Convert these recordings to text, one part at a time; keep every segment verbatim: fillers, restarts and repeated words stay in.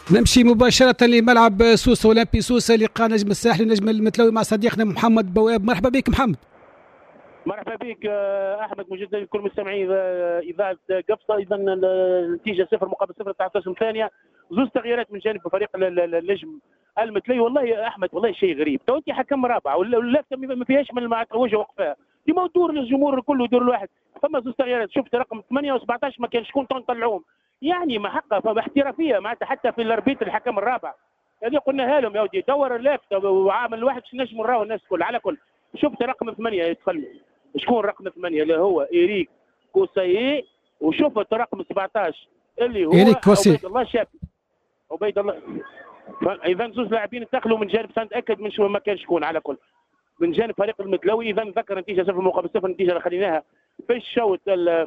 نمشي مباشرة لملعب سوسة أولمبي سوسة، لقاء نجم الساحلي نجم المتلوي مع صديقنا محمد بواب. مرحبا بك محمد. مرحبا بك احمد، مجددا لكل مستمعي اذاعه قفصه. اذا النتيجه صفر مقابل صفر تحت القسم الثانيه، زوج تغييرات من جانب فريق النجم المتلوي. والله يا احمد والله شيء غريب، تو انت حكم رابع واللافته ما فيهاش من مع وجه وقفها ديما دور للجمهور كله يدور الواحد. فما زوج تغييرات، شفت رقم ثمانية و17 ما كانش شكون طلعوهم، يعني ما حقها فما احترافيه معناتها حتى في الاربيت الحكم الرابع. هذه قلناها لهم يا ودي دور اللافته وعامل واحد باش نجم نراو الناس الكل. على كل شفت رقم ثمانية يدخل، شكون رقم ثمانية اللي هو إيريك كوسايي، وشفت رقم سبعطاش اللي هو إيريك كوسي. عبيد الله شابي. عبيد الله. اذا زوج لاعبين دخلوا من جانب سنتاكد من شو ما كان شكون. على كل من جانب فريق المتلوي اذا ذكر نتيجه صفر مقابل صفر، النتيجه اللي خليناها في الشوط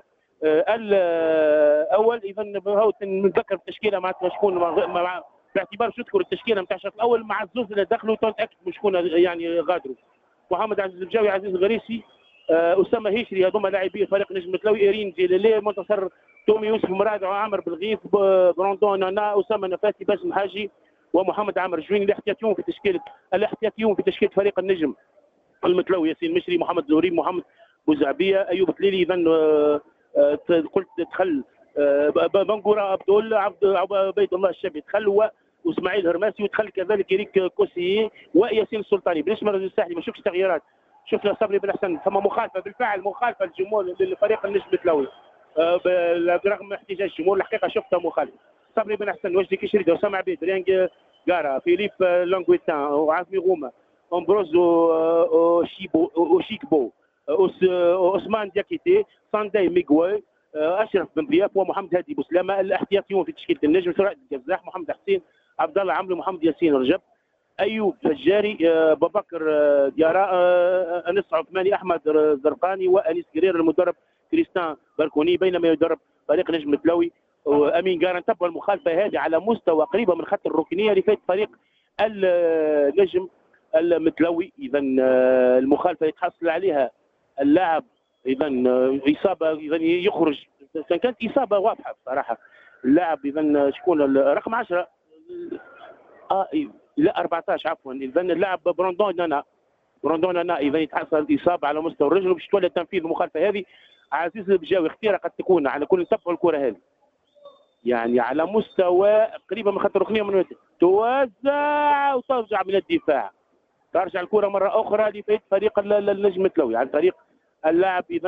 الاول. اذا نتذكر التشكيله مع شكون مع باعتبار شو تذكر التشكيله نتاع الشوط الاول مع الزوز اللي دخلوا تاكد من شكون يعني غادروا. محمد عزيز البجاوي، عزيز الغريسي، اسامه هيشري، هذوما لاعبي فريق نجم المتلوي. ايرين جيليلي، منتصر تومي، يوسف مراد، عامر بالغيث، براندون نانا، اسامه نفاتي، باسم حاجي، ومحمد عامر جويني. الاحتياطيون في تشكيله الاحتياطيون في تشكيله فريق النجم المتلوي: ياسين مشري، محمد زهري، محمد بوزعبيه، ايوب تليلي. اذا قلت دخل بنقوره عبد عبد عبيد الله الشابي دخل، واسماعيل هرماسي، ودخل كذلك إريك كوسي وياسين السلطاني. بالنسبه للساحلي ما شفتش تغييرات، شفنا صبري بن حسن. ثم مخالفه بالفعل، مخالفه الجمهور للفريق النجم المتلوي برغم احتجاج الجمهور. الحقيقه شفتها مخالفه. صبري بن حسن، وجدي كشريده، وسام عبيد، ريانج غارا، فيليب لونغويتان، وعزمي غومه، امبروزو شيبو وشيكبو، عثمان دياكيتي، سانداي ميغوي، اشرف بن ضياف، ومحمد هادي بوسلامه. الاحتياطيون في تشكيله النجم: سرعه الجزاح، محمد حسين، عبد الله عمرو، محمد ياسين رجب، ايوب فجاري، ببكر ديارا، انس عثماني، احمد زرقاني، وانيس قرير. المدرب كريستان باركوني، بينما يدرب فريق نجم متلوي امين قارن. تبقى المخالفه هذه على مستوى قريبه من خط الركنيه اللي فات فريق النجم المتلوي. اذا المخالفه يتحصل عليها اللاعب، اذا اصابه، اذا يخرج. كانت اصابه واضحه بصراحه اللاعب. اذا شكون رقم عشرة اه لا أربعطاش عفوا، اذا اللاعب براندون نانا، براندون نانا اذا يتحصل اصابه على مستوى الرجل باش تولى تنفيذ المخالفه هذه. عزيز البجاوي، اختيار قد تكون على كل نتبعوا الكره هذه يعني على مستوى قريبه من خط الركنيه، من توزع وترجع من الدفاع، ترجع الكره مره اخرى لفريق فريق النجم المتلوي عن طريق اللاعب اذا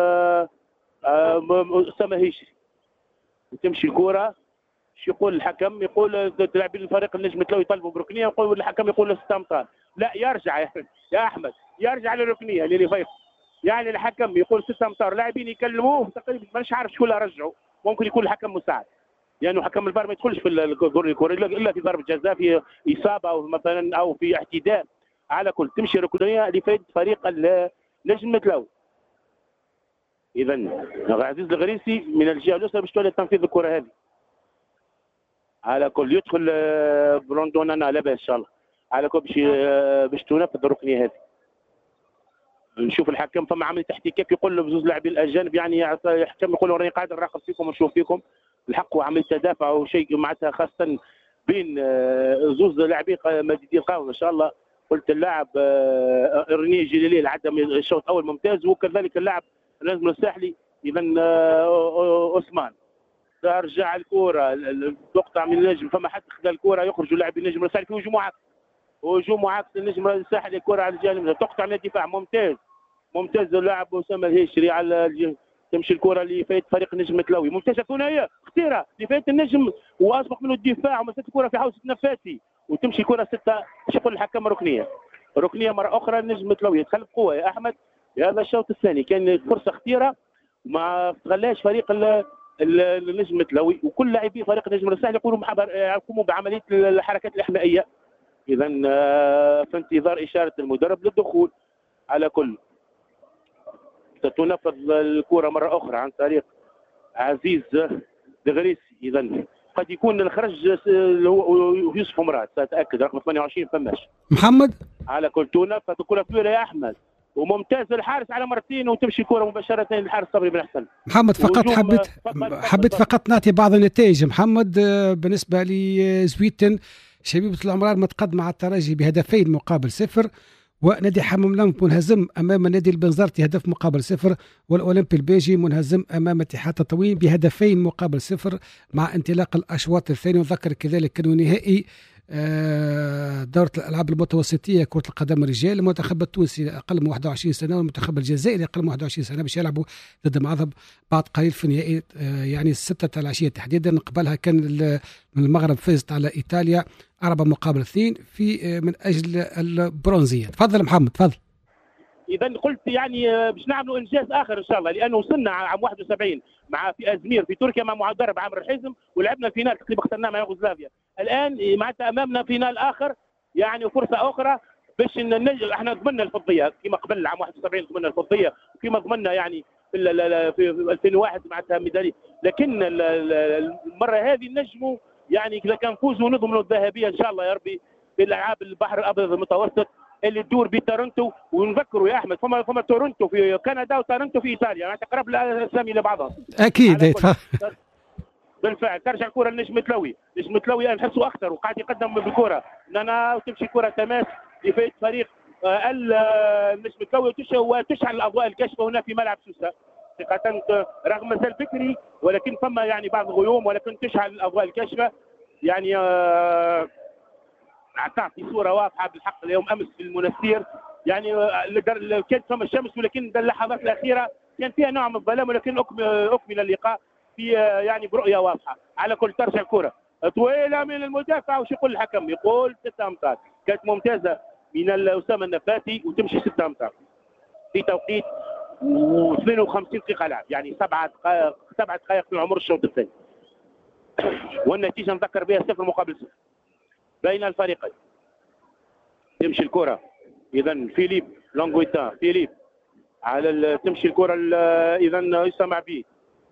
اسامه هيشري. تمشي الكره، شو يقول الحكم؟ يقول لاعبين الفريق النجم المتلوي يطلبوا بركنيه، يقول الحكم يقول ستة امتار. لا يرجع يا, يا احمد، يرجع للركنيه اللي فيق. يعني الحكم يقول ستة امتار، لاعبين يكلموه تقريبا مانيش عارف شكون اللي رجعوا، ممكن يكون الحكم مساعد، لانه يعني حكم الفار ما يدخلش في الكره الا في ضربه جزاء، في اصابه او مثلا او في اعتداء. على كل تمشي ركنيه لفائده فريق النجم المتلوي. اذا عزيز الغريسي من الجهه اليسرى باش تولي تنفيذ الكره هذه. على كل يدخل بروندون انا لاباس ان شاء الله. على كل باش باش تنفذ الركنيه هذه. نشوف الحكم فما عمليه احتكاك، يقول له بزوج لاعبين الاجانب، يعني الحكم يقول له راني قاعد نراقب فيكم ونشوف فيكم. الحق وعمليه تدافع وشيء معناتها خاصه بين زوج لاعبين مديدين قاوم ان شاء الله. قلت اللاعب ريني جيليلي العدم الشوط الاول ممتاز، وكذلك اللاعب النجم الساحلي اذا عثمان. ترجع الكره تقطع من النجم، فما حد خذا الكره، يخرج لاعب النجم الساحلي في هجوم عكس، هجوم عكس النجم الساحلي. الكره على الجانب تقطع من الدفاع، ممتاز ممتاز اللاعب اسامه الهيشري على الجانب. تمشي الكره اللي فايت فريق النجم المتلوي، ممتازه ثنائيه خطيره اللي فايت النجم واسبق منه الدفاع ومسك الكره في حوزه نفاتي، وتمشي الكره سته. ايش يقول الحكم؟ ركنيه ركنيه مره اخرى النجم المتلوي يدخل بقوه يا احمد. هذا الشوط الثاني كان فرصه خطيره ما استغلاش فريق النجم المتلوي، وكل لاعبي فريق النجم الساحلي يقولوا يقوموا بعمليه الحركات الاحمائيه. اذا في انتظار اشاره المدرب للدخول. على كل ستنفذ الكره مره اخرى عن طريق عزيز دغريسي. اذا قد يكون الخرج هو يوسف مراد، ساتاكد رقم ثمانية وعشرين فماش محمد. على كل تنفذ الكره طويله يا احمد، وممتاز الحارس على مرتين وتمشي كره مباشره للحارس صبري بن حسن. محمد فقط حبيت حبيت فقط نعطي بعض النتائج محمد. بالنسبه لزويتن شبيبه العمران متقدم مع الترجي بهدفين مقابل صفر، ونادي حمام لمب منهزم امام نادي البنزرتي هدف مقابل صفر، والاولمبي البيجي منهزم امام اتحاد تطوين بهدفين مقابل صفر مع انطلاق الاشواط الثانيه. وذكر كذلك انه نهائي دورة الألعاب المتوسطية كرة القدم الرجال المنتخب التونسي أقل من واحد وعشرين سنة والمنتخب الجزائري أقل من واحد وعشرين سنة باش يلعبوا ضد بعضهم بعد قليل في النهائي يعني ستة العشية تحديدا. قبلها كان المغرب فازت على إيطاليا أربعة مقابل اثنين في من أجل البرونزية. تفضل محمد تفضل. اذا قلت يعني باش نعملوا انجاز اخر ان شاء الله، لانه وصلنا عام واحد وسبعين مع في ازمير في تركيا مع مدرب عامر الحزم ولعبنا الفينال تقريبا خسرناه مع يوغوسلافيا. الان معناتها امامنا فينال اخر يعني فرصه اخرى باش ننجح. احنا ضمننا الفضيه كما قبل عام واحد وسبعين ضمننا الفضيه وكما ضمننا يعني في في ألفين وواحد معناتها ميداليه، لكن المره هذه نجموا يعني اذا كان نفوزوا ونضمنوا الذهبيه ان شاء الله يا ربي في الالعاب البحر الابيض المتوسط اللي تدور بتورنتو. ونذكروا يا احمد فما فما تورنتو في كندا وتورنتو في ايطاليا يعني تقرب الاسامي لبعضها. اكيد بالفعل. ترجع الكره لنجم تلوي، نجم تلوي نحسه اكثر وقاعد يقدم بالكره نانا وتمشي كره تماس لفائده فريق النجم تلوي وتشعل الاضواء الكاشفه هنا في ملعب سوسه. ثقة رغم مازال فكري ولكن فما يعني بعض الغيوم ولكن تشعل الاضواء الكاشفه يعني آه تعطي صوره واضحه بالحق. اليوم امس في المنستير يعني كانت فما الشمس ولكن اللحظات الاخيره كان فيها نوع من الظلام ولكن اكمل اللقاء في يعني برؤيه واضحه. على كل ترجع الكره طويله من المدافع وش يقول الحكم؟ يقول ستة امتار. كانت ممتازه من اسامه النفاتي وتمشي ستة امتار في توقيت واثنين وخمسين دقيقه لعب يعني سبعه دقائق سبعه دقائق من عمر الشوط الثاني. والنتيجه نذكر بها صفر مقابل صفر بين الفريقين. تمشي الكره اذا فيليب لونغويتا فيليب على تمشي الكره اذا يسمع به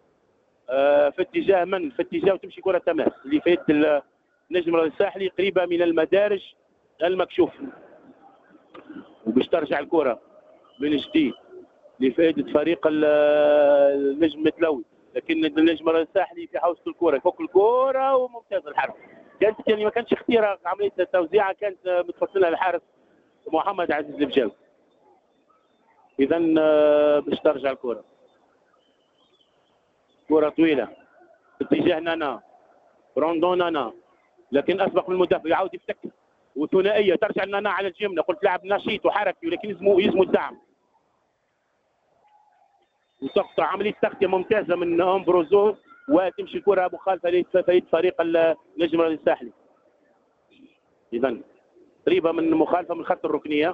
آه في اتجاه من في اتجاه وتمشي كره تماس اللي فات النجم الساحلي قريبه من المدارج المكشوف. وباش ترجع الكره من جديد لفائده فريق النجم المتلوي، لكن النجم الساحلي في حوزه الكره يفك الكره وممتاز الحرب. كانت يعني ما كانش اختيار عمليه التوزيع كانت متفصلها الحارس محمد عزيز البجاوي. اذا باش ترجع الكره كره طويله اتجاه نانا روندون نانا لكن اسبق من المدافع يعاود يفتك وثنائيه ترجع لنانا على الجمله. قلت لاعب نشيط وحركي ولكن يلزموا يلزموا الدعم وتقطع عمليه تغطيه ممتازه من امبروزو وتمشي الكره مخالفه لفريق فريق النجم الساحلي. اذا قريبه من مخالفه من خط الركنيه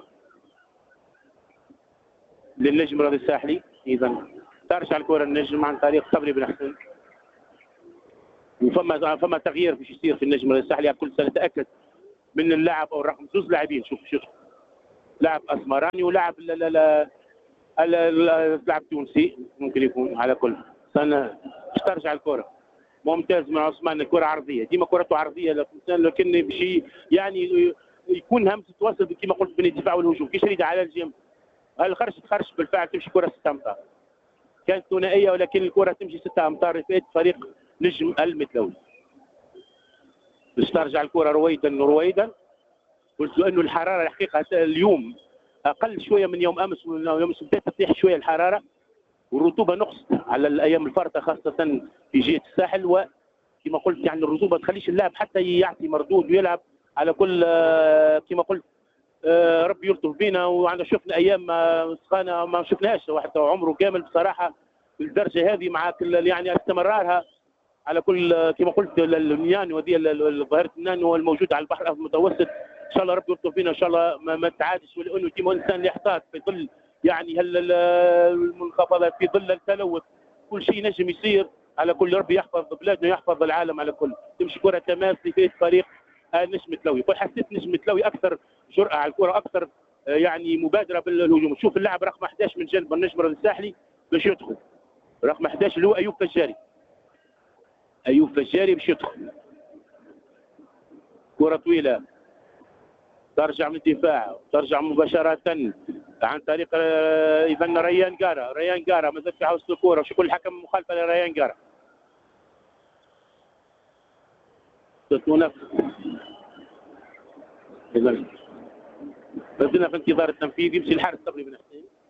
للنجم الساحلي. اذا ترجع الكره النجم عن طريق صبري بن حسن وفما فما تغيير باش يصير في النجم الساحلي كل سنه نتاكد من اللاعب او الرقم زوج لاعبين. شوف شوف لاعب اسمراني ولاعب اللاعب تونسي ممكن يكون. على كل سنه ترجع الكره ممتاز من عثمان. الكره عرضيه ديما كرته عرضيه لكن بشي يعني يكون همزه تواصل كما قلت بين الدفاع والهجوم كي شريده على الجيم. هل خرجت خرج بالفعل تمشي كره ستة امتار. كانت ثنائيه ولكن الكره تمشي ستة امتار لفائده فريق نجم المتلوي. باش ترجع الكره رويدا رويدا. قلت انه الحراره الحقيقه اليوم اقل شويه من يوم امس ويوم بدات تطيح شويه الحراره والرطوبه نقصت على الايام الفارطه خاصه في جهه الساحل. وكما قلت يعني الرطوبه تخليش اللاعب حتى يعطي مردود ويلعب. على كل كما قلت ربي يلطف بينا وعندنا شفنا ايام سخانه ما شفناهاش واحد عمره كامل بصراحه الدرجه هذه مع يعني استمرارها. على كل كما قلت النيانو هذه ظاهره النانو الموجوده على البحر المتوسط ان شاء الله ربي يلطف بينا ان شاء الله ما, ما تعادش ولانه ديما الانسان يحتاط في ظل يعني المنخفضات في ظل التلوث كل شيء نجم يصير. على كل ربي يحفظ بلادنا ويحفظ العالم. على كل تمشي كره تماس في فريق نجم تلوي. حسيت نجم تلوي اكثر جرأه على الكره اكثر يعني مبادره بالهجوم. شوف اللاعب رقم احد عشر من جانب النجم الساحلي باش يدخل رقم احد عشر اللي هو ايوب فجاري. ايوب فجاري باش يدخل كره طويله ترجع من الدفاع، ترجع مباشره عن طريق اذا ريان قاره، ريان قاره مازال في حوسه الكره، وشوف الحكم مخالفه لريان قاره. تتونف اذا بدنا في انتظار التنفيذ، يمشي الحارس تقريبا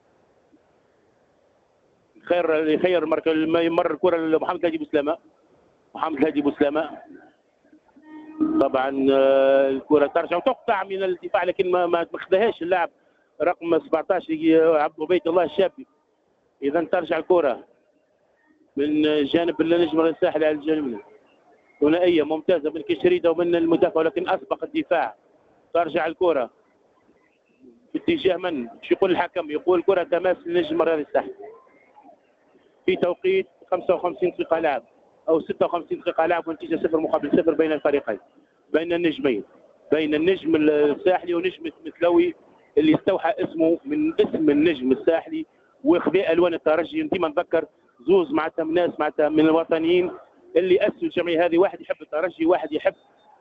خير يخير يمر الكره لمحمد الهادي بوسلامه. محمد الهادي بوسلامه طبعا الكره ترجع وتقطع من الدفاع، لكن ما ما خداهاش اللاعب رقم سبعطاش عبد عبيد الله الشابي. اذا ترجع الكره من جانب النجم الساحلي على الجانب، ثنائيه ممتازه من كشريده ومن المدافع، ولكن اسبق الدفاع. ترجع الكره في اتجاه من؟ شو يقول الحكم؟ يقول كره تماس النجم الساحلي في توقيت خمسة وخمسين دقيقه لعب او ستة وخمسين دقيقه لعب، والنتيجه صفر مقابل صفر بين الفريقين، بين النجمين، بين النجم الساحلي ونجم متلوي اللي استوحى اسمه من اسم النجم الساحلي واخذ الوان الترجي. ديما نذكر زوز معناتها من ناس معناتها من الوطنيين اللي اسسوا الجمعيه هذه، واحد يحب الترجي واحد يحب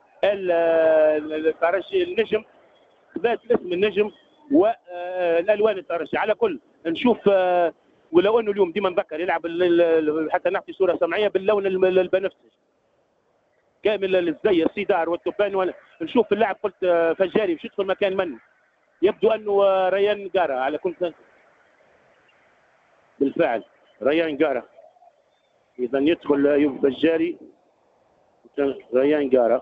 الترجي. النجم ذات اسم النجم والالوان الترجي. على كل نشوف، ولو انه اليوم ديما نذكر يلعب حتى نعطي صوره سمعيه باللون البنفسجي كامل الزي السيدار والتبان. نشوف اللاعب قلت فجاري باش يدخل مكان من؟ يبدو انه ريان قاره على كل بالفعل ريان قاره. اذا يدخل ايوب فجاري ريان قاره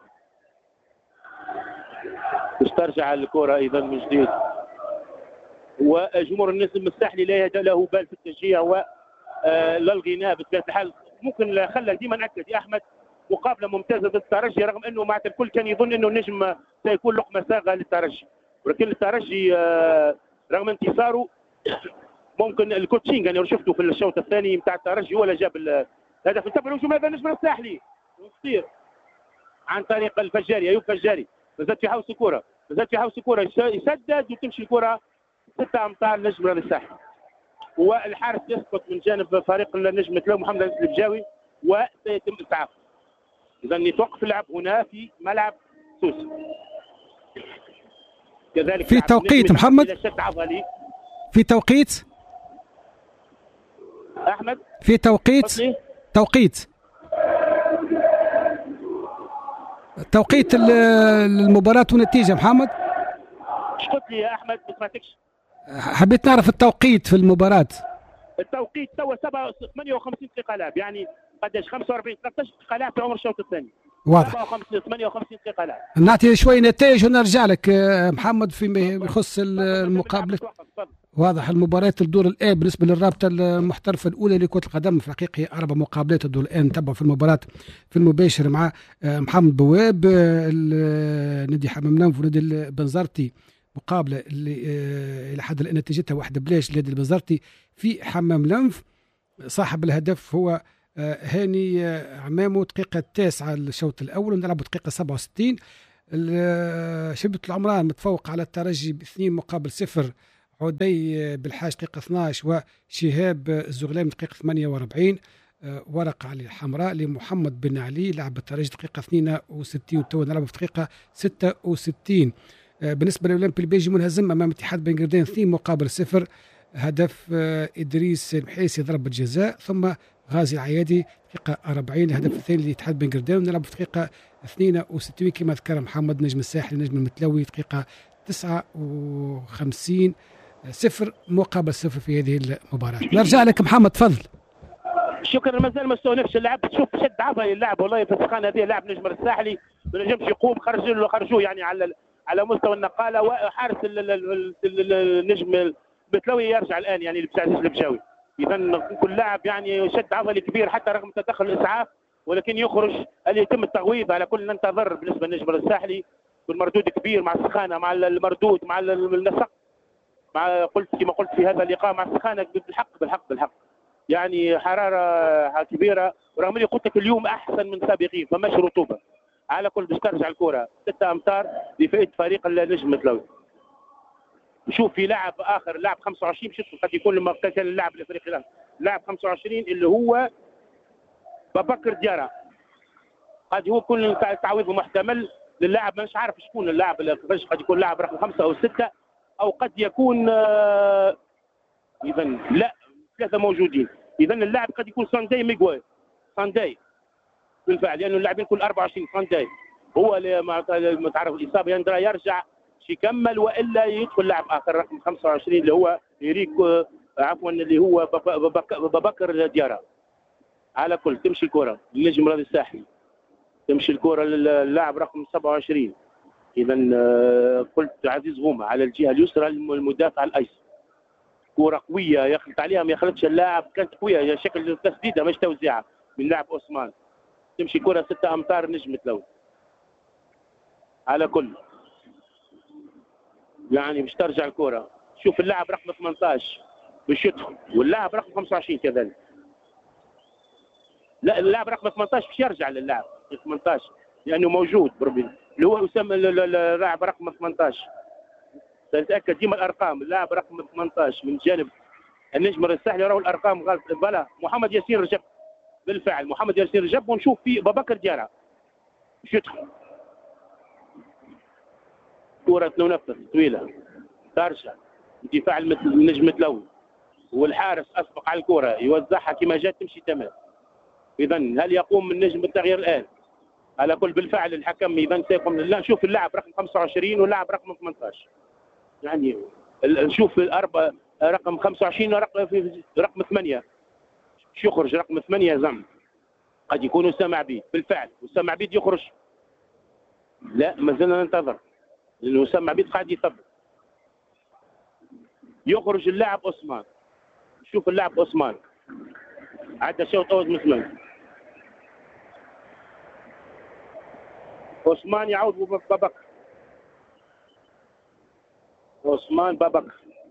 باش ترجع الكره ايضا من جديد. وجمهور النجم الساحلي لا يهدأ له بال في التشجيع ولا الغناء بطبيعه الحال. ممكن خلى ديما ناكد يا احمد مقابله ممتازه ضد الترجي، رغم انه مع الكل كان يظن انه النجم سيكون لقمه ساغه للترجي، ولكن الترجي رغم انتصاره ممكن الكوتشينج انا شفته في الشوط الثاني نتاع الترجي هو اللي جاب الهدف. انتبه الهجوم هذا النجم الساحلي مصير عن طريق الفجاري، ايوب فجاري مازال في حوس الكره، مازال في حوس الكره، يسدد وتمشي الكره ستة امتار النجم الساحلي، والحارس يسقط من جانب فريق النجم مثل محمد البجاوي وسيتم اسعافه. اذا يتوقف اللعب هنا في ملعب سوسه. كذلك في توقيت محمد، في توقيت احمد، في توقيت توقيت توقيت المباراة والنتيجة محمد. ايش قلت لي يا احمد؟ ما سمعتكش. حبيت نعرف التوقيت في المباراة. التوقيت توا ثمانية وخمسين دقيقة لعب، يعني قداش خمسة وأربعين ثلاثة عشر دقيقة لعب في عمر الشوط الثاني. واضح. ثمانية وخمسين دقيقة لعب. نعطي شوي نتائج ونرجع لك محمد فيما يخص المقابلة. واضح. المباريات الدور الآن بالنسبة للرابطة المحترفة الأولى لكرة القدم في الحقيقة هي أربع مقابلات الدور الآن. نتابع في المباراة في المباشر مع محمد بواب نادي حمام ننف ونادي البنزرتي، مقابلة اللي إلى حد الآن نتيجتها واحدة بلاش لنادي البنزرتي في حمام ننف. صاحب الهدف هو هاني عمامو، دقيقة التاسعة الشوط الأول، ونلعب دقيقة سبعة وستين. شبة العمران متفوق على الترجي باثنين مقابل صفر، عدي بالحاج دقيقة اثناش وشهاب الزغلام دقيقة ثمانية وأربعين. ورقة علي الحمراء لمحمد بن علي لاعب الترجي دقيقة اثنين وستين، وتو نلعب في دقيقة ستة وستين. بالنسبة للأولمبي البيجي منهزم أمام اتحاد بن قردين اثنين مقابل صفر، هدف إدريس المحيسي ضربة جزاء، ثم غازي العيادي دقيقة أربعين الهدف الثاني لاتحاد بن قردين، ونلعب في دقيقة اثنين وستين كما ذكر محمد نجم الساحل نجم المتلوي دقيقة تسعة وخمسين صفر مقابل صفر في هذه المباراة. نرجع لك محمد تفضل. شكرا. مازال ما استونفش اللاعب، تشوف شد عضلي اللاعب والله في السخانه هذه. اللاعب نجم الساحلي ما نجمش يقوم، خرجوا خرجوه يعني على على مستوى النقاله، وحارس النجم المتلوي يرجع الان يعني لبسعزيز البجاوي. اذا كل لاعب يعني شد عضلي كبير حتى رغم تدخل الاسعاف، ولكن يخرج اللي يتم التغويض. على كل ننتظر بالنسبه للنجم الساحلي والمردود كبير مع السخانه مع المردود مع النسق مع قلت كما قلت في هذا اللقاء مع السخانه بالحق بالحق بالحق يعني حراره كبيره، ورغم اللي قلت لك اليوم احسن من سابقين فماش رطوبه. على كل باش ترجع الكره ستة امتار لفائده فريق النجم المتلوي. نشوف في لاعب اخر لاعب خمسة وعشرين باش قد يكون لما كان اللاعب لفريق الهلال لاعب خمسة وعشرين اللي هو بابكر ديارة، قد هو يكون تعويض محتمل للاعب مانيش عارف شكون اللاعب كيفاش، قد يكون لاعب رقم خمسه او سته، او قد يكون آه اذا لا ثلاثه موجودين. اذا اللاعب قد يكون سانداي ميغوي، سانداي بالفعل، لانه اللاعبين كل أربعة وعشرين. سانداي هو اللي ما تعرف الاصابه يندرى يرجع يكمل، والا يدخل لاعب اخر رقم خمسة وعشرين اللي هو يريك عفوا اللي هو ببكر ديارة. على كل تمشي الكره للنجم راضي الساحلي، تمشي الكره للاعب رقم سبعة وعشرين. اذا قلت عزيز غومه على الجهه اليسرى المدافع الايسر. كره قويه يخلط عليها، ما يخلطش اللاعب، كانت قويه شكل التسديده مش توزيعه من لاعب عثمان. تمشي كره ستة امتار نجم تلوي. على كل يعني باش ترجع الكره، شوف اللاعب رقم ثمانية عشر باش يدخل، واللاعب رقم خمسة وعشرين كذلك. لا اللاعب رقم ثمانية عشر باش يرجع للاعب ثمانية عشر لانه موجود بربي اللي هو يسمى اللاعب رقم ثمانية عشر. تتاكد ديما الارقام. اللاعب رقم ثمانية عشر من جانب النجم الساحلي راهو الارقام غلط. بلا محمد ياسين رجب بالفعل، محمد ياسين رجب، ونشوف في ببكر ديارة باش يدخل. كرة تنفس طويلة ترجع دفاع النجم التلوي، والحارس اسبق على الكرة يوزعها كما جات تمشي تمام. اذا هل يقوم النجم بالتغيير الان؟ على كل بالفعل الحكم اذا سيقوم. لا نشوف اللاعب رقم خمسة وعشرين واللاعب رقم ثمانية عشر، يعني نشوف الاربعه رقم خمسة وعشرين ورقم رقم ثمانية شو يخرج رقم ثمانية زعما قد يكون اسامه عبيد. بالفعل اسامه عبيد يخرج، لا ما زلنا ننتظر لانه اسامه عبيد قاعد يثبت. يخرج اللاعب عثمان، شوف اللاعب عثمان عدى شوط اول من ثمانية. عثمان يعود ببكر، عثمان ببكر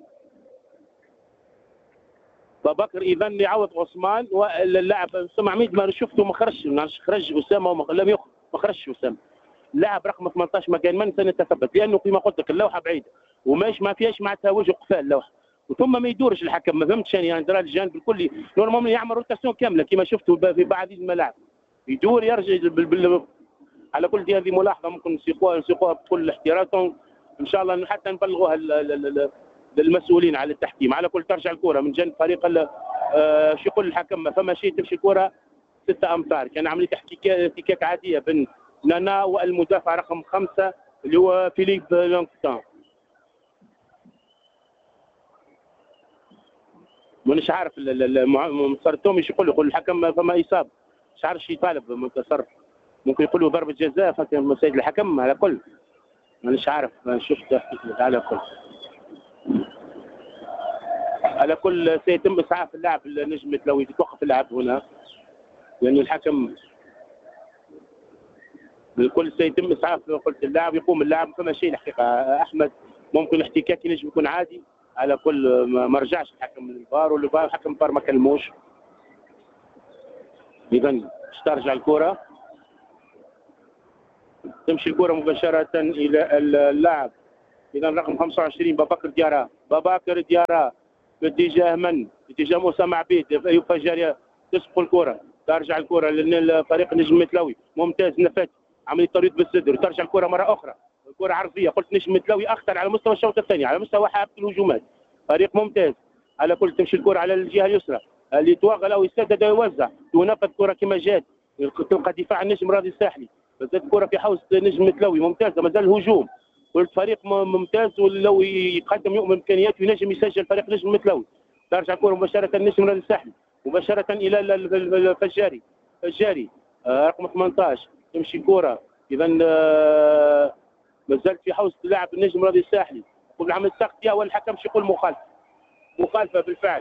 ببكر اذا يعوض عثمان. واللاعب اسامه عميد ما شفته ما خرجش، خرج اسامه وما لم يخرج، ما خرجش اسامه. اللاعب رقم ثمانية عشر مكان من سنتثبت، لانه كما قلت لك اللوحه بعيده وماش ما فيهاش معناتها وجه قفال اللوحه، وثم ما يدورش الحكم. ما فهمتش يعني درا الجانب الكلي نورمالمون يعمل روتاسيون كامله كما شفتوا في بعض الملاعب، يدور يرجع بال... بال... على كل دي هذه ملاحظه ممكن نسيقوها نسيقوها بكل احترام ان شاء الله حتى نبلغوها للمسؤولين على التحكيم. على كل ترجع الكره من جانب فريق آه شو يقول الحكم، ما فما شيء، تمشي الكره ستة امتار. كان عمليه احتكاك عاديه بين نانا والمدافع رقم خمسه اللي هو فيليب لونغتان. مانيش عارف صارتهم ايش يقول يقول الحكم فما اصابه، مش عارف شو يطالب من التصرف، ممكن يقولوا ضربه جزاء فكان سيد الحكم. على كل مانيش عارف، ما شفت على كل على كل سيتم اسعاف اللاعب النجم التلوي يتوقف اللعب هنا، لأن الحكم بالكل سيتم اسعاف قلت اللاعب يقوم اللاعب. فما شيء الحقيقه احمد، ممكن الاحتكاك ينجم يكون عادي. على كل ما رجعش الحكم للفار، والفار الحكم الفار ما كلموش. اذا ترجع الكره، تمشي الكره مباشره الى اللاعب اذا رقم خمسة وعشرين ببكر ديارة. ببكر ديارة باتجاه من؟ باتجاه اسامه عبيد. ايوب فجاريه تسبق الكره، ترجع الكره للفريق النجم المتلوي. ممتاز نفات عمليه تريض بالصدر، ترجع الكره مره اخرى، الكره عرضيه. قلت نجم المتلوي اخطر على مستوى الشوط الثاني، على مستوى حافه الهجومات، فريق ممتاز. على كل تمشي الكره على الجهه اليسرى اللي توغل او يسدد او يوزع، ينفذ كره كما جات، تلقى دفاع النجم راضي الساحلي، بزاد كره في حوزه النجم المتلوي ممتازه، مازال الهجوم والفريق ممتاز، ولو يقدم يؤمن بامكانياته ينجم يسجل فريق النجم المتلوي. ترجع الكره مباشره النجم راضي الساحلي مباشره الى الفجاري. فجاري رقم ثمانية عشر تمشي الكره اذا مازال في حوزه لاعب النجم راضي الساحلي قبل عمل التغطيه، والحكم شو يقول مخالفه. مخالفه بالفعل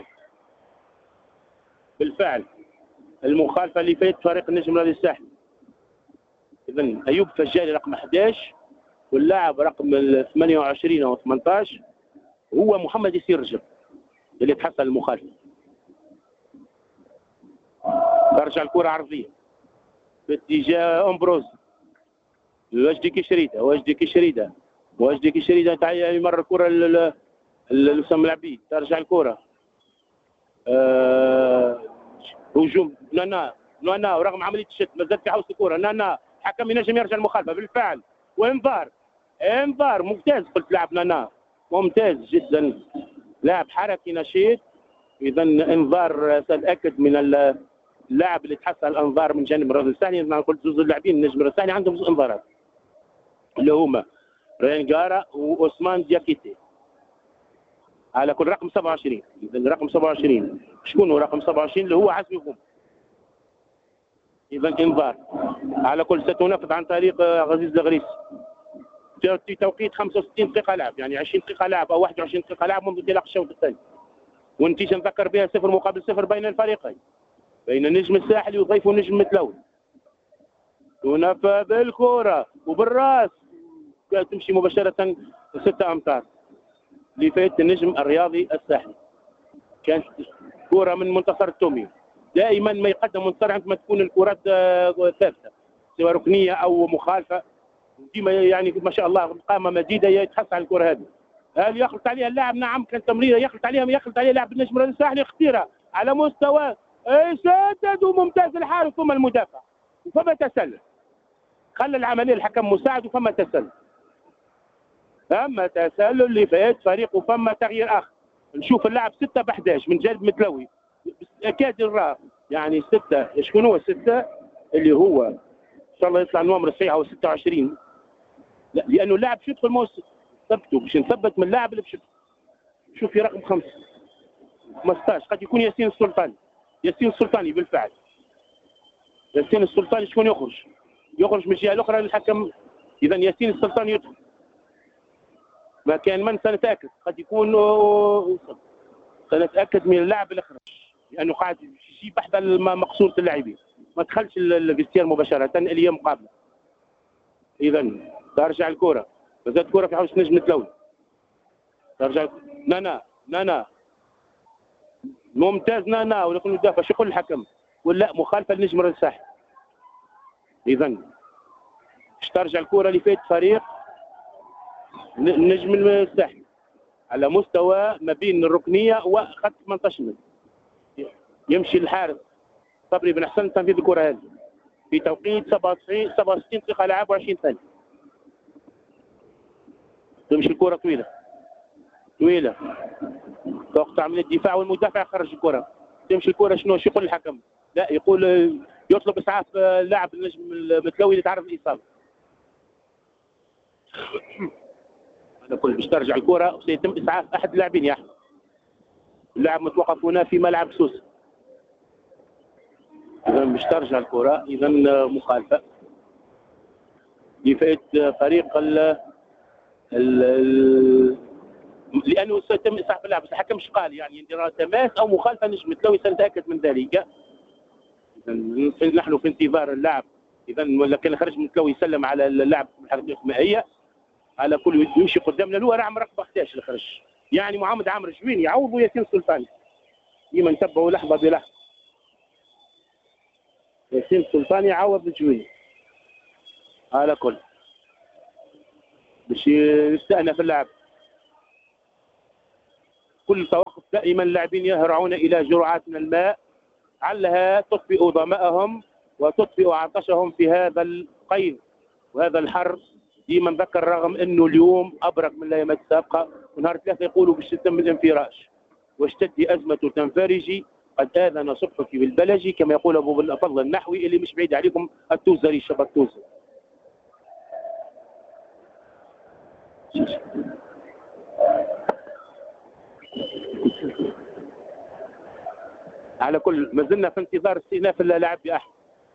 بالفعل المخالفه اللي فاتت فريق النجم راضي الساحلي. اذا ايوب فجاري رقم أحد عشر واللاعب رقم ثمانية وعشرين او ثمانية عشر هو محمد ياسين رجب اللي تحصل المخالفه. ترجع الكره عرضيه باتجاه امبروز. وجدي كشريده وجدي كشريده وجدي كشريده تاع يمر الكره لسام العبيد. ترجع الكره أه... هجوم نانا نانا ورغم عمليه الشت مازال في حوزه الكره. نانا حكم ينجم يرجع المخالفه بالفعل. وانذار انذار ممتاز. قلت لاعب نانا ممتاز جدا، لاعب حركي نشيط. اذا انذار سنتاكد من اللاعب اللي تحصل الانذار من جانب الرجل الثاني. انا قلت زوج اللاعبين النجم الثاني عندهم زوج انذارات اللي هما رينجارا وعثمان دياكيتي على كل رقم سبعة وعشرين. اذا رقم سبعة وعشرين شكون هو رقم سبعة وعشرين اللي هو عزمي غوم. اذا انذار على كل ستنفذ عن طريق عزيز الغريسي في توقيت خمسة وستين دقيقة لعب، يعني عشرين دقيقة لعب او واحد وعشرين دقيقة لعب منذ انطلاق الشوط الثاني، والنتيجة نذكر بها صفر مقابل صفر بين الفريقين، بين النجم الساحلي وضيفه النجم المتلون. تنفذ الكرة وبالراس تمشي مباشرة ستة أمتار لفائدة النجم الرياضي الساحلي. كانت كرة من منتصر التومي. دائما ما يقدم منتصر عندما تكون الكرات ثابتة سواء ركنية أو مخالفة، ديما يعني ما شاء الله قامة مديدة يتحصل على الكرة هذه. هل يخلط عليها اللاعب؟ نعم، كان تمريرة يخلط عليها يخلط عليها لاعب النجم الساحلي خطيرة على مستوى سدد وممتاز الحارس ثم المدافع، وفما تسلل خلى العملية الحكم مساعد وفما تسلل. فما تسلل لفائدة فريق وفما تغيير آخر. نشوف اللاعب ستة ب أحد عشر من جانب متلوي أكاد نراه، يعني ستة شكون هو ستة اللي هو إن شاء الله يطلع النمر الصحيح هو ستة وعشرين. لا، لأنه اللاعب باش يدخل موسم ثبته باش نثبت من اللاعب اللي باش يدخل. شوف في رقم خمسة خمسطاش قد يكون ياسين السلطاني. ياسين السلطاني بالفعل ياسين السلطاني شكون يخرج؟ يخرج من الجهة الأخرى للحكم. إذا ياسين السلطاني يدخل مكان من سنتأكد، قد يكون سنتأكد من اللاعب اللي خرج لأنه قاعد يجيب بحث مقصورة اللاعبين، ما دخلش الفيستير مباشرة اللي هي مقابلة. إذا ترجع الكرة، مازالت كرة في حوش نجم متلون. ترجع نانا نانا ممتاز نانا ولكن مدافع شو يقول الحكم؟ ولا مخالفة للنجم الساحل. إذا باش ترجع الكرة لفائدة فريق النجم الساحلي على مستوى ما بين الركنية وخط ثمانية عشر متر. يمشي الحارس صبري بن حسن تنفيذ الكرة هذه في توقيت سبعة وتسعين سبعة وستين دقيقة لعب وعشرين ثانية. تمشي الكرة طويلة طويلة وقت عملية الدفاع والمدافع يخرج الكرة. تمشي الكرة شنو شو يقول الحكم؟ لا، يقول يطلب اسعاف لاعب النجم المتلوي اللي تعرض للاصابة. هذا كل باش ترجع الكرة وسيتم اسعاف احد اللاعبين يا احمد. اللاعب متوقف هنا في ملعب سوسه. اذا باش ترجع الكرة، اذا مخالفة لفائدة فريق ال ال لانه سيتم اسعاف اللاعب، بس الحكم مش قال يعني يندير تماس او مخالفة نجم متلوي سنتاكد من ذلك. اذا نحن في انتظار اللاعب، اذا ولا كان خرج متلوي يسلم على اللاعب في الحركة المائية على كل يمشي قدامنا. اللي هو رقم أحد عشر اللي خرج يعني محمد عامر جويني يعوضوا ياسين سلطاني. ديما نتبعوا لحظة بلحظة. ياسين سلطاني يعوض جويني على كل باش يستأنف اللعب. كل توقف دائما اللاعبين يهرعون إلى جرعات من الماء علها تطفئ ظمأهم وتطفئ عطشهم في هذا القيد وهذا الحر. ديما نذكر رغم انه اليوم ابرد من الايام السابقه، ونهار ثلاثه يقولوا باش يتم الانفراج واشتد ازمه تنفرجي قد اذن صبحك بالبلجي كما يقول ابو الفضل النحوي اللي مش بعيد عليكم التوزري الشباب التوزري. على كل ما زلنا في انتظار استئناف اللاعب باحد.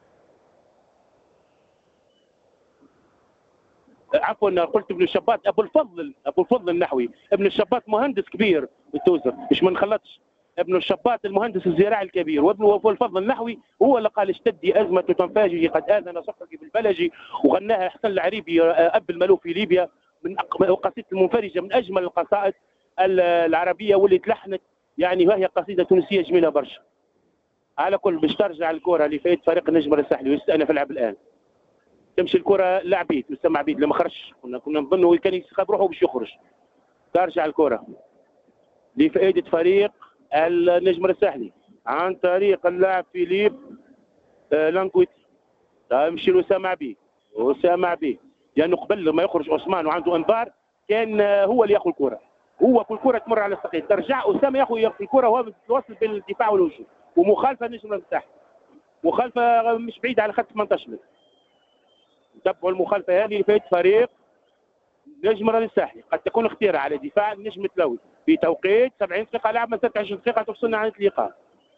عفوا قلت ابن الشباط ابو الفضل ابو الفضل النحوي. ابن الشباط مهندس كبير بالتوزر مش ما نخلطش. ابن الشباط المهندس الزراعي الكبير، وابن ابو الفضل النحوي هو اللي قال اشتدي ازمه تنفاجئ قد اذن صفرك بالبلجي، وغناها حسن العريبي اب الملوك في ليبيا من قصيده المنفرجه من اجمل القصائد العربيه واللي تلحنت يعني، وهي قصيده تونسيه جميله برشا. على كل باش ترجع الكره لفائده فريق النجم الساحلي ويستأنف اللعب الان. تمشي الكره لعبيد يسمى عبيد لما خرجش، كنا كنا نظنوا كان يسخب روحه باش يخرج. ترجع الكره لفائده فريق النجم الساحلي عن طريق اللاعب فيليب آه لانكويتي. تمشي لأسامة عبيد. أسامة عبيد لانه قبل ما يخرج عثمان وعنده انذار كان هو اللي ياخذ الكره، هو كل كره تمر على الساقين ترجع اسامه ياخذ ياخذ الكره وهو متوصل بين الدفاع والهجوم، ومخالفه نجم المفتاح، مخالفه مش بعيده على خط ثمانية عشر متر. تبعوا المخالفه هذه لفائده فريق نجم الساحلي، قد تكون اختيار على دفاع النجم التلوي في توقيت سبعين دقيقه لعب، ستة عشر دقيقه تفصلنا عن اللقاء.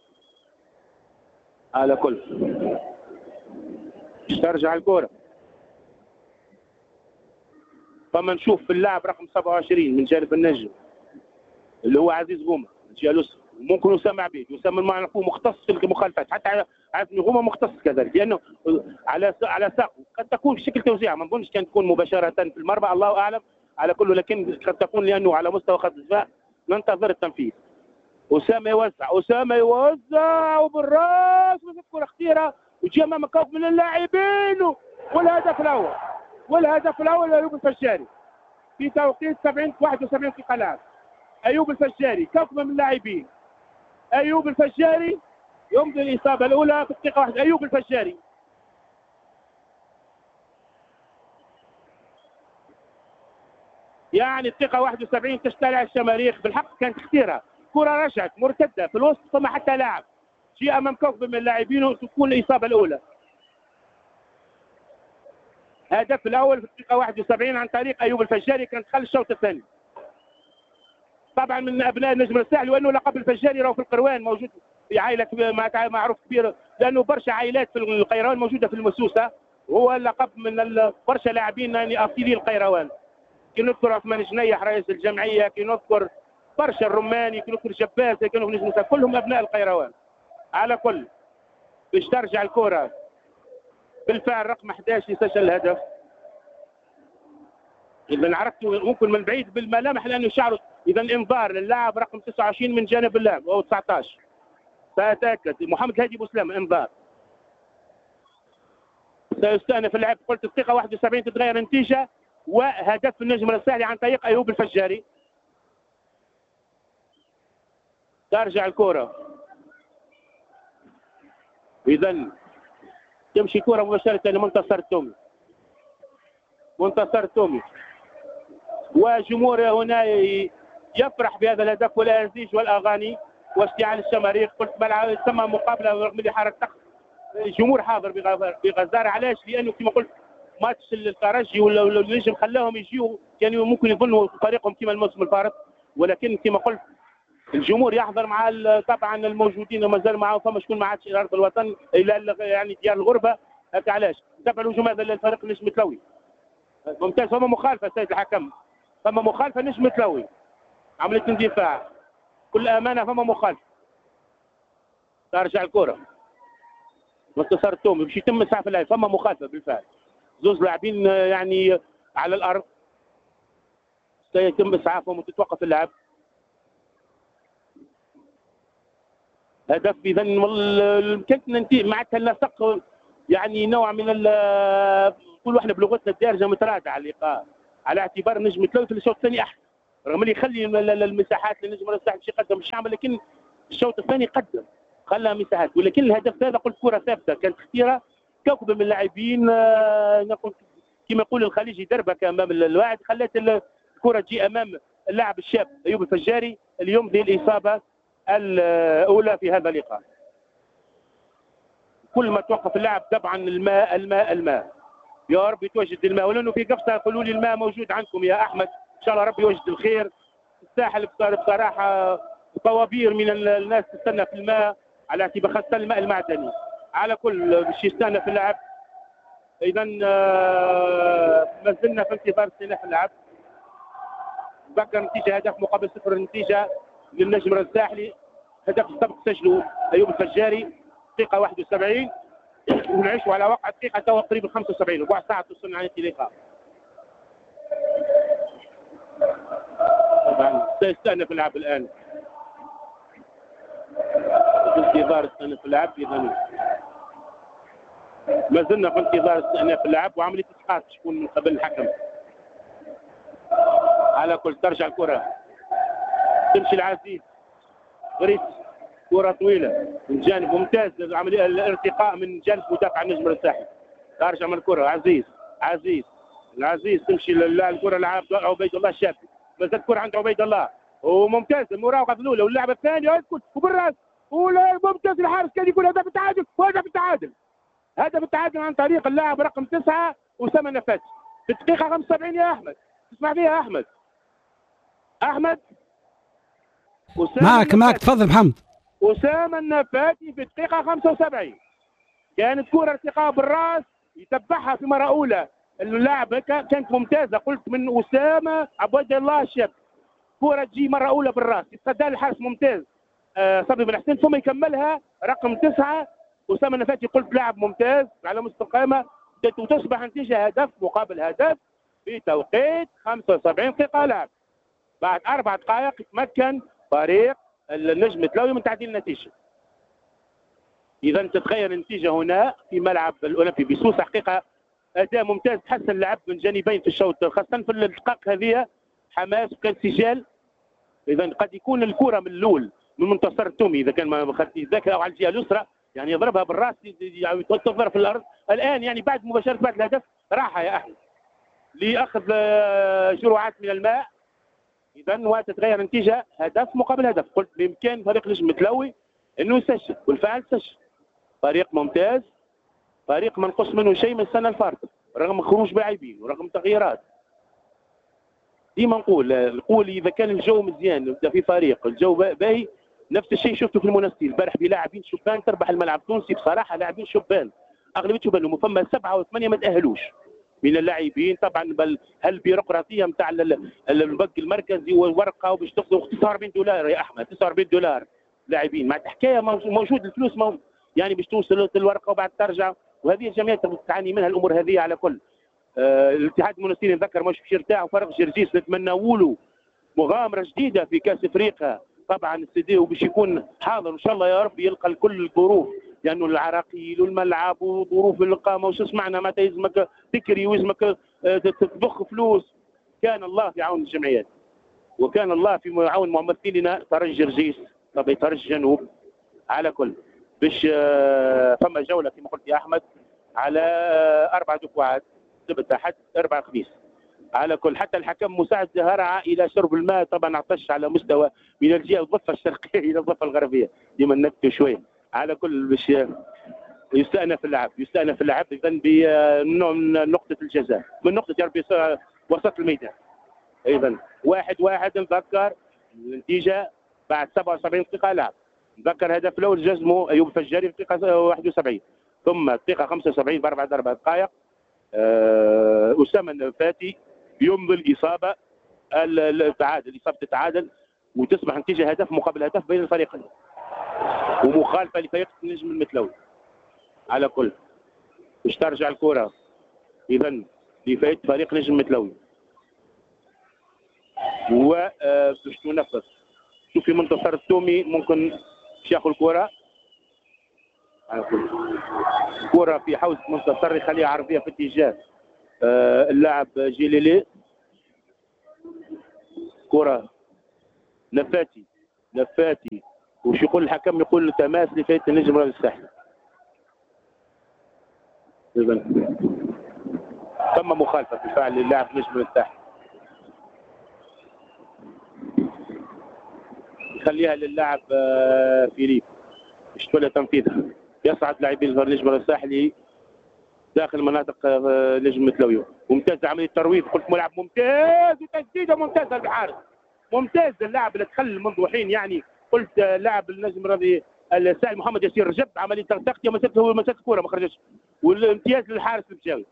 على كل ترجع الكره، فما نشوف في اللاعب رقم سبعة وعشرين من جانب النجم اللي هو عزيز غومه من الجهه اليسرى، ممكن اسامه عبيد، اسامه ما نعرفوه مختص في المخالفات، حتى عارف غومه مختص كذلك لانه على على ساقه، قد تكون في شكل توزيع ما نظنش كان تكون مباشره في المرمى الله اعلم على كله، لكن قد تكون لانه على مستوى خط الدفاع ننتظر التنفيذ. اسامه يوزع، اسامه يوزع وبالراس وتذكر اختيره وتجي امام كوك من اللاعبين، والهدف الاول والهدف الاول ايوب الفجاري في توقيت سبعين واحد وسبعين دقيقه لعب. ايوب الفجاري كوكبه من اللاعبين، ايوب الفجاري يمضي الاصابه الاولى في الدقيقه واحده. ايوب الفجاري يعني الدقيقه واحد وسبعين تشتعل الشماريخ، بالحق كانت اختيارها كره رجعت مرتده في الوسط ثم حتى لاعب جي امام كوكبه من اللاعبين وتكون الاصابه الاولى. هدف الاول في الدقيقه واحد وسبعين عن طريق ايوب الفجاري، كان دخل الشوط الثاني طبعا من ابناء النجم الساحلي، وانه لقب الفجاري راهو في القروان موجود في عائله معروف كبير، لانه برشا عائلات في القيروان موجوده في المسوسه، وهو اللقب من برشا لاعبين يعني اصيلي القيروان، كي نذكر عثمان جنيح رئيس الجمعيه، كي نذكر برشا الرماني، كي نذكر جباس، كي نذكر نجم الساحلي، كلهم ابناء القيروان. على كل باش ترجع الكره بالفعل رقم احد عشر يسجل الهدف. اذا عرفت ممكن من بعيد بالملامح لانه شعره، اذا انذار للاعب رقم تسعة وعشرين من جانب اللاعب او تسعة عشر، ساتاكد محمد هادي بوسلام انذار. سيستأنف اللعب، قلت الدقيقه واحد وسبعين تتغير النتيجه، وهدف النجم الساحلي عن طريق ايوب الفجاري. ترجع الكره، اذا تمشي كره مباشره لمنتصر التومي، منتصر التومي وجمهوره هنا يفرح بهذا الهدف والازيج والاغاني واشتعال الشماريخ. قلت ملعب ثم مقابله رغم اللي حرك تحت الجمهور حاضر بغزاره، علاش؟ لانه كما قلت ماتش الترجي ولا النجم خلاهم يجيو، كانوا يعني ممكن يظنوا فريقهم كما الموسم الفارط، ولكن كما قلت الجمهور يحضر مع طبعا الموجودين ومازال معه، فما شكون ما عادش الى ارض الوطن الى يعني ديار الغربه. هكا علاش تبع الهجوم هذا الفريق النجم التلوي ممتاز. فما مخالفه سيد الحكم، فما مخالفه نجم التلوي عمليه اندفاع كل امانه، فما مخالفه. ترجع الكره منتصر التومي باش يتم اسعاف اللاعب، فما مخالفه بالفعل، زوج لاعبين يعني على الارض سيتم اسعافهم وتتوقف اللعب. هدف اذا كانت ننتهي معناتها النسق يعني نوع من نقولوا احنا بلغتنا الدارجه متراجعه اللقاء، على اعتبار النجم التلوي في الشوط الثاني احسن، رغم اللي يخلي المساحات للنجم الساحلي باش يقدم الشامل، لكن الشوط الثاني قدم خلى مساحات، ولكن الهدف هذا قلت كره ثابته كانت اختيارها كوكب من اللاعبين نقول كما يقول الخليجي دربكه امام الواعد، خلت الكره تجي امام اللاعب الشاب ايوب الفجاري اللي يمضي الاصابه الاولى في هذا اللقاء. كل ما توقف اللاعب طبعا الماء الماء الماء، يا رب يتوجد الماء، ولانه في قفصه يقولوا لي الماء موجود عندكم يا احمد، ان شاء الله ربي يوجد الخير. الساحل بصراحه طوابير من الناس تستنى في الماء على اعتبار خاصه الماء المعدني، على كل باش يستنى في اللعب. اذا ما زلنا في انتظار استئناف اللعب. بقى نتيجه هدف مقابل صفر، النتيجه للنجم الساحلي، هدف السبق سجله ايوب الفجاري دقيقه واحد وسبعين، ونعيشوا على وقع دقيقه تقريبا خمسة وسبعين، ربع ساعه توصلنا عن اللقاء. طبعا سيستأنف اللعب الان بانتظار استئناف اللعب. اذا ما زلنا في انتظار استئناف اللعب وعمليه اسقاط تكون من قبل الحكم. على كل ترجع الكره تمشي العزيز غريس، كره طويله من جانب ممتاز، عمليه الارتقاء من جانب مدافع النجم الساحلي. ترجع من الكره عزيز عزيز العزيز تمشي للكره لعب عبيد الله الشابي، مازالت كره عند عبيد الله وممتاز المراوغه في الاولى واللعبه الثانيه اسكت وبالراس ولا ممتاز الحارس كان يقول هدف التعادل وهدف التعادل. هدف التعادل عن طريق اللاعب رقم تسعه اسامه النفاتي في الدقيقه خمسة وسبعين. يا احمد تسمع فيها احمد احمد معك معك تفضل محمد. اسامه النفاتي في الدقيقه خمسة وسبعين كانت كره ارتقاء بالراس يتبعها في مره اولى اللاعب كانت ممتازه قلت من اسامه عبد الله الشاب، كره تجي مره اولى بالراس يتصدى الحارس ممتاز آه صبري بن حسين ثم يكملها رقم تسعه اسامه النفاتي قلت لاعب ممتاز على مستوى القائمه وتصبح نتيجه هدف مقابل هدف في توقيت خمسة وسبعين دقيقه لعب. بعد اربع دقائق يتمكن فريق النجم التلوي من تعديل النتيجه. اذا تتغير النتيجه هنا في ملعب الاولمبي بسوسه. حقيقه اداء ممتاز تحسن اللعب من جانبين في الشوط خاصه في الدقائق هذه حماس وكان سجال. اذا قد يكون الكره من الاول من منتصر التومي اذا كان ما خدتي ذاك او على الجهه اليسرى يعني يضربها بالراس يعني تضرب في الارض. الان يعني بعد مباشره بعد الهدف راحه يا احمد لاخذ جرعات من الماء. اذا وتتغير النتيجه هدف مقابل هدف. قلت بامكان فريق نجم التلوي انه يسجل والفعل سجل. فريق ممتاز فريق ما نقص منه شيء من السنه الفارطه رغم خروج لاعبين ورغم تغييرات. ديما نقول نقول اذا كان الجو مزيان نبدا في فريق الجو باهي نفس الشيء شفته في المونستير البارح بلاعبين شبان تربح الملعب التونسي بصراحه لاعبين شبان اغلبيه شبان وفما سبعه وثمانيه ما تاهلوش من اللاعبين طبعا بل هالبيروقراطيه نتاع البنك المركزي والورقه وباش تاخذوا تسعة وأربعين دولار يا احمد تسعة وأربعين دولار لاعبين مع حكايه موجود الفلوس موجود يعني باش توصل الورقه وبعد ترجع وهذه الجمعيات تعاني منها الامور هذه على كل. آه الاتحاد المونستيري نذكر مش باش يرتاح وفرق جرجيس نتمنوا له مغامره جديده في كاس افريقيا طبعا السيدي وباش يكون حاضر ان شاء الله يا رب يلقى كل الظروف لانه يعني العراقيل والملعب وظروف الاقامه وش سمعنا متى يلزمك تكري ويلزمك تضخ فلوس. كان الله في عون الجمعيات وكان الله في عون ممثلنا ترجي جرجيس طبعا ترجي جنوب على كل باش فما جوله كما قلت يا احمد على اربع دفعات سبت احد اربع خميس على كل. حتى الحكم مساعد هرع الى شرب الماء طبعا عطش على مستوى من الجهه الضفه الشرقيه الى الضفه الغربيه ديما نكتوا شويه على كل باش يستأنف اللعب يستأنف اللعب اذا من نقطه الجزاء من نقطه يا ربي وسط الميدان. اذا واحد واحد نذكر النتيجه بعد سبعة وسبعين دقيقه لعب. نذكر الهدف الاول جزمه ايوب الفجاري في الدقيقه واحد وسبعين ثم الدقيقه خمسة وسبعين باربع اربع دقائق أه اسامه النفاتي يمضي الاصابه التعادل اصابه التعادل وتصبح نتيجه هدف مقابل هدف بين الفريقين ومخالفه لفريق النجم المتلوي على كل. باش ترجع الكره اذا لفائده فريق نجم المتلوي وباش تنفذ. شوف في منتصر التومي ممكن باش ياخذ الكره على كل كره في حوزه منتصر يخليها عرضيه في اتجاه آه اللاعب جيليلي. كره نفاتي نفاتي وش يقول الحكم يقول تماس لفائده النجم الساحلي. اذا تم مخالفه بالفعل للاعب نجم الساحل يخليها للاعب فيليب باش تولى تنفيذها. يصعد لاعبين النجم الساحلي داخل مناطق نجم التلوي ممتاز عمليه ترويض قلت ملعب ممتاز وتسديده ممتازه للحارس ممتاز اللاعب اللي دخل منذ حين يعني قلت لاعب النجم راضي الساحل محمد ياسير رجب عمليه تغطيه مسكته مسك الكوره ما خرجتش والامتياز للحارس البجاوي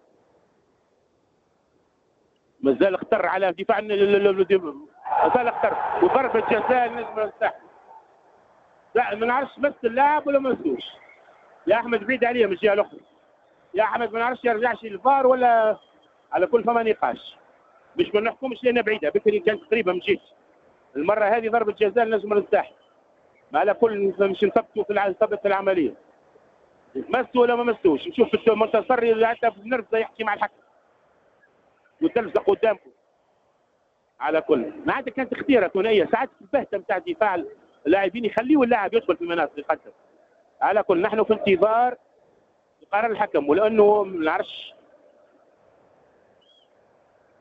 مازال اختر على دفاع مازال اختر وضربه جزاء النجم الساحل. لا ما نعرفش مس اللاعب ولا ما مسوش يا احمد بعيد عليه من الجهه الاخرى يا احمد ما نعرفش يرجعش للفار ولا على كل فما نقاش باش ما نحكمش لان بعيده بكري كانت قريبه من جيت المره هذه ضربه جزاء النجم الساحل ما على كل مش نثبتوا في نثبت في العمليه مسوا ولا ما مسوش. نشوف في المنتصر حتى بنرفزه يحكي مع الحكم وتلزق قدامكم على كل. ما عندك كانت اختيارات ثنائيه ساعات البهته نتاع دفاع اللاعبين يخليوا اللاعب يدخل في المناطق يقدم على كل. نحن في انتظار قرار الحكم ولانه ما نعرفش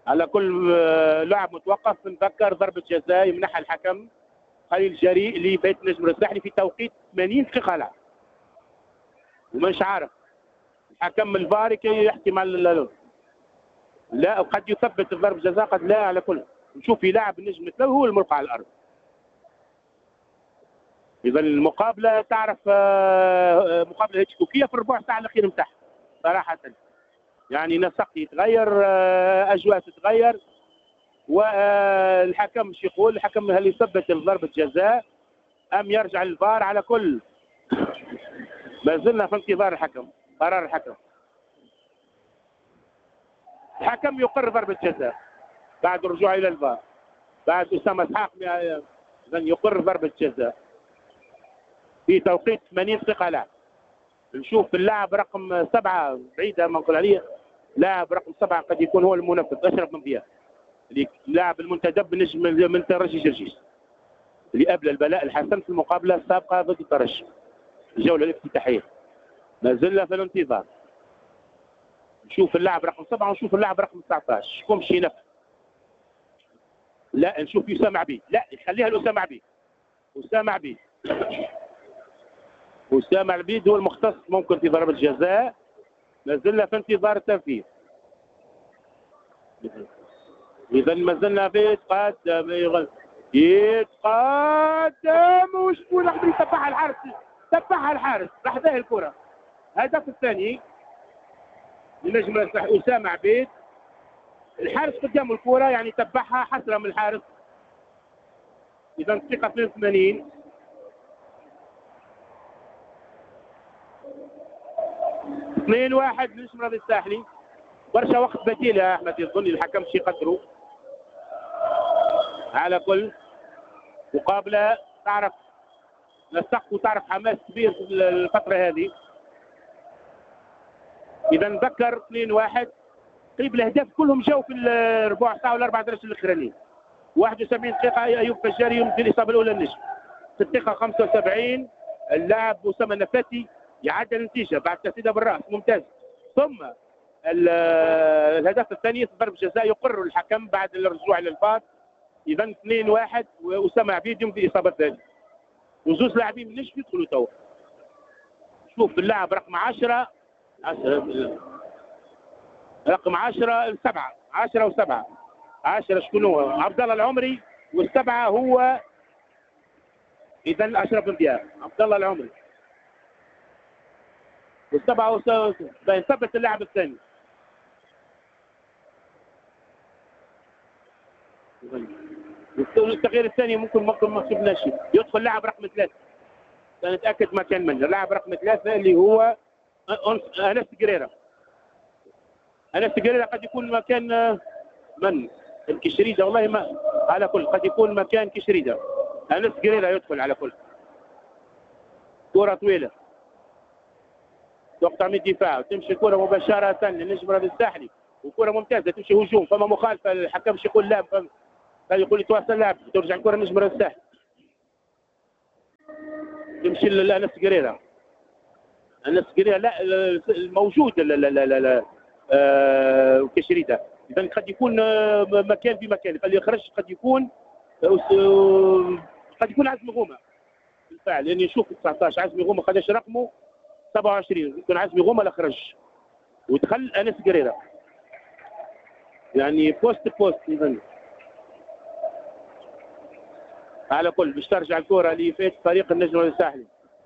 على كل آه، لاعب متوقف. نذكر ضربه جزاء يمنحها الحكم خليل جريء لبيت النجم الساحلي في توقيت ثمانين دقيقه لعب، ومش عارف الحكم الفار يحكي مع ال- لا، وقد يثبت ضرب جزاء قد لا. على كل نشوف يلاعب النجم الثلاثي هو الملقى على الارض. اذا المقابله تعرف آه، مقابله هيتشكوكيه في الربع ساعه الاخير نتاعها صراحه. يعني نسق يتغير، آه، اجواء تتغير، والحكم مش يقول الحكم هل يثبت ضربه جزاء ام يرجع للفار. على كل ما زلنا في انتظار الحكم، قرار الحكم. الحكم يقر ضربه جزاء بعد الرجوع الى الفار، بعد اسامه اسحاق يقر ضربه جزاء في توقيت ثمانين دقيقه لعب. نشوف اللاعب رقم سبعه بعيده ما نقول عليه، لاعب رقم سبعه قد يكون هو المنفذ اشرف بن ضياء، اللي لاعب المنتدب نجم من ترجي جرجيس، اللي ابلى البلاء الحسن في المقابله السابقه ضد الترجي الجوله الافتتاحيه. ما زلنا في الانتظار. نشوف اللاعب رقم سبعه ونشوف اللاعب رقم تسعة عشر شكون باش ينفذ. لا، نشوف اسامه عبيد، لا يخليها لاسامه عبيد. اسامه عبيد اسامه عبيد هو المختص ممكن في ضربه جزاء. ما زلنا في انتظار التنفيذ. اذا ما زلنا في يتقدم يتقدم وشكون قبل يتبعها الحارس، تبعها الحارس راح ذاهي الكره. الهدف الثاني لنجم اسامه عبيد، الحارس قدام الكره يعني تبعها حسره من الحارس. اذا الثقه اثنين وثمانين. اثنين واحد لنجم الرياضي الساحلي. برشا وقت بديل يا احمد يظن الحكم شي يقدروا. على كل مقابله تعرف نسق وتعرف حماس كبير في الفتره هذه. اذا نذكر اثنين واحد قريب الاهداف كلهم جاوا في الربع ساعه والاربع درجات الاخرانيين. واحد وسبعين دقيقه ايوب فجاري يمكن الاصابه الاولى للنجم. في الدقيقه خمسة وسبعين اللاعب اسامه النفاتي يعدل النتيجه بعد تسديده بالراس ممتاز. ثم الهدف الثاني في ضرب جزاء يقر الحكم بعد الرجوع الى الفار. اذا اثنين واحد واسامه عبيد يمكن الاصابه الثانيه. وزوج لاعبين من النجم يدخلوا توا. شوف اللاعب رقم عشرة رقم عشرة سبعة عشرة وسبعة عشرة شكون هو؟ عبد الله العمري، والسبعة هو إذا أشرف بن ضياء. عبد الله العمري والسبعة يثبت اللاعب الثاني. التغيير الثاني ممكن ممكن ما شفناش يدخل لاعب رقم ثلاثة. نتأكد ما كان منه اللاعب رقم ثلاثة اللي هو أنس جريرة. أنس جريرة قد يكون مكان من الكشريدة، والله ما على كل قد يكون مكان كشريدة. أنس جريرة يدخل على كل. كرة طويلة تقطع من الدفاع وتمشي الكرة مباشرة للنجم الرياضي الساحلي، وكرة ممتازة تمشي هجوم. فما مخالفة الحكم مش يقول لا، يقول يتواصل لاعب ترجع الكرة للنجم الرياضي الساحلي. تمشي لأنس جريرة. أنس جريرة لا الموجود لا لا لا لا, لا. آه كشريدة. إذا قد يكون آه مكان في مكان اللي يخرج قد يكون آه قد يكون عزمي غومة بالفعل، لأني يعني نشوف تسعة عشر عزمي غومة قداش رقمه سبعة وعشرين يكون عزمي غومة لا خرج ودخل أنس جريرة يعني بوست بوست. إذا على كل باش ترجع الكرة لفئة فريق النجم الساحلي.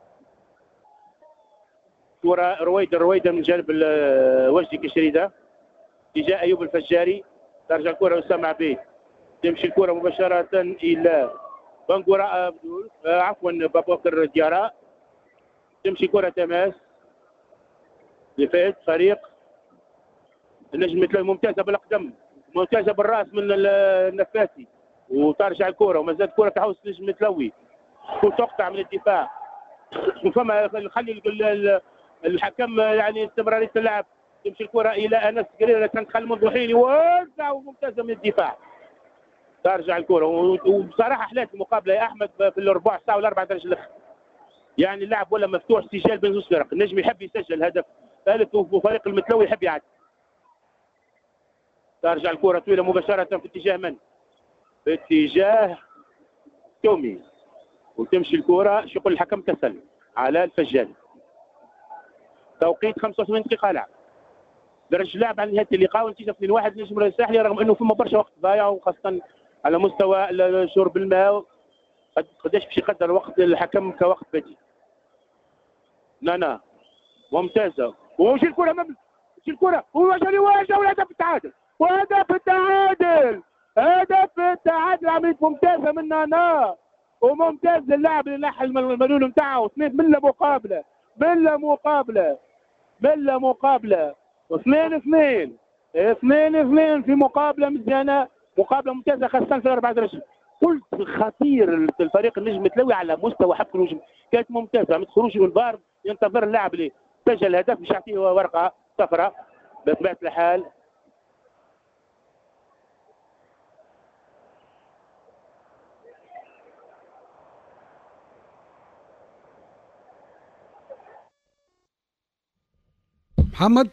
كرة رويدة رويدة من جانب وجدي كشريدة اتجاه أيوب الفجاري. ترجع الكرة لأسامة عبيد، تمشي الكرة مباشرة إلى بنقورة عفوا بابوكر ديارا. تمشي كرة تماس لفئة فريق النجم مثل ممتازة بالأقدم ممتازة بالرأس من النفاسي، وترجع الكرة وما زالت كرة تحوس نجم متلوي وتقطع من الدفاع. وفما خلي الحكم يعني استمرارية اللعب. تمشي الكرة إلى أنس قليلا كانت تخلي منذ حين يوزع وممتازة من الدفاع. ترجع الكرة وبصراحة أحلات المقابلة يا أحمد في الربع ساعة والأربع درجة الأخير. يعني اللعب ولا مفتوح سجال بين زوج فرق. النجم يحب يسجل هدف ثالث وفريق المتلوي يحب يعدي. ترجع الكره طويله مباشره في اتجاه من؟ في اتجاه تومي، وتمشي الكره شو يقول الحكم تسلل على الفجالي. توقيت خمسة وثمانين دقيقه لعب. درجه اللعب على نهايه اللقاء ونتيجه اثنين واحد للنجم الساحلي، رغم انه فما برشا وقت ضايع وخاصه على مستوى شرب الماء. قداش باش يقدر وقت الحكم كوقت بديل. نانا ممتازه ومشي الكره ممل. مشي الكره وجري واجه والهدف التعادل، وهدف التعادل، هدف التعادل. عمليه ممتازه من نانا وممتاز للاعب اللي نحى الملول نتاعه. اثنين من لا مقابله من لا مقابله من لا مقابله واثنين اثنين اثنين اثنين في مقابله مزيانه، مقابله ممتازه خاصه في الاربع درجات. قلت خطير الفريق النجم التلوي على مستوى حق الهجوم، كانت ممتازه من خروج من الفار. ينتظر اللاعب اللي سجل الهدف باش يعطيه ورقه صفراء بطبيعه الحال. محمد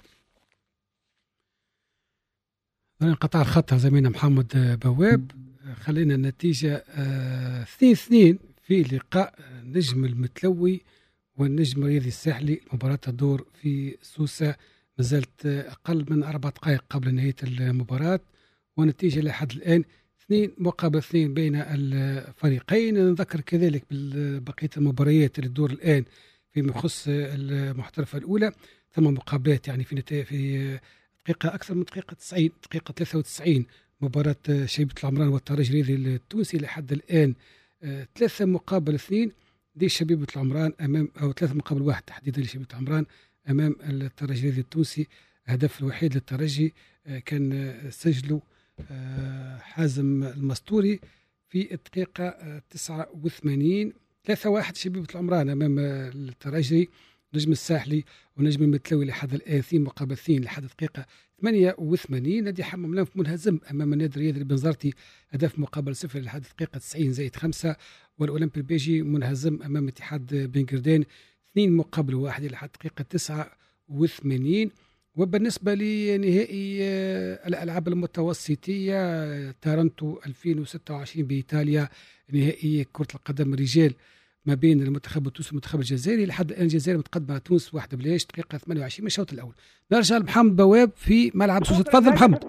انقطع الخط زميلنا محمد بواب. خلينا النتيجة اثنين اثنين في لقاء نجم المتلوي والنجم الرياضي الساحلي. مباراة تدور في سوسة، مازالت أقل من أربع دقائق قبل نهاية المباراة، ونتيجة لحد الآن اثنين مقابل اثنين بين الفريقين. نذكر كذلك بقية المباريات اللي تدور الآن فيما يخص المحترفة الأولى. ثم مقابلات يعني في نتائج في دقيقة أكثر من دقيقة تسعين، دقيقة ثلاثة وتسعين، مباراة شيبة العمران والترجي الرياضي التونسي لحد الآن ثلاثة مقابل اثنين لشبيبة العمران أمام، أو ثلاثة مقابل واحد تحديدا لشبيبة العمران أمام الترجي الرياضي التونسي. الهدف الوحيد للترجي كان سجله حازم المستوري في الدقيقة تسعة وثمانين. ثلاثة واحد شبيبة العمران أمام الترجي. نجم الساحلي ونجم المتلوي لحد الآن اثنين مقابل اثنين لحد الدقيقة ثمانية وثمانين. نادي حمام لنف منهزم أمام النادي الرياضي البنزرتي هدف مقابل صفر لحد الدقيقة تسعين زائد خمسة. والأولمبي البيجي منهزم أمام اتحاد بن قردان اثنين مقابل واحد لحد الدقيقة تسعة وثمانين. وبالنسبة لنهائي الألعاب المتوسطية تارنتو ألفين وستة وعشرين بإيطاليا، نهائي كرة القدم الرجال ما بين المنتخب التونسي والمنتخب الجزائري. لحد الان الجزائر متقدمه على تونس واحد بلاش دقيقه ثمانية وعشرين من الشوط الاول. نرجع لمحمد بواب في ملعب سوسه. تفضل محمد.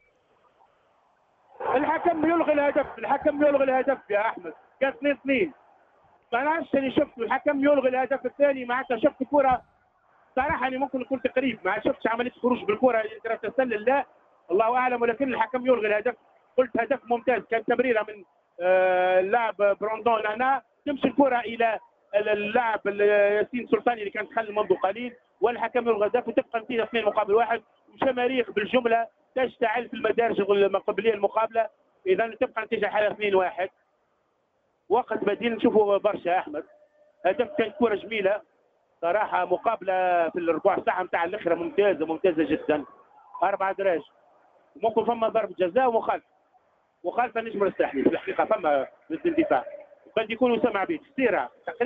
الحكم يلغي الهدف، الحكم يلغي الهدف يا احمد، كان اثنين اثنين. ما نعرفش اللي شفته الحكم يلغي الهدف الثاني. معناتها شفت كره صراحه يعني ممكن نكون تقريب، ما شفتش عمليه خروج بالكره اللي تسلل، لا الله اعلم، ولكن الحكم يلغي الهدف. قلت هدف ممتاز، كان تمريره من آه اللاعب بروندون لانا، تمشي الكره الى اللاعب ياسين سلطاني اللي كان تخلى منذ قليل، والحكم يلغي الهدف وتبقى النتيجه اثنين مقابل واحد. وشماريخ بالجمله تشتعل في المدارج القبليه المقابله، اذا تبقى النتيجه حالة اثنين واحد. وقت بديل نشوفه برشا احمد. هدف كانت كره جميله صراحه، مقابله في الربع ساعه نتاع الاخره ممتازه ممتازه جدا. اربع دراج ممكن فما ضربه جزاء ومخالفه مخالفه نجم الساحلي في الحقيقه، فما ضد الدفاع قد يكون اسامه عبيد سيره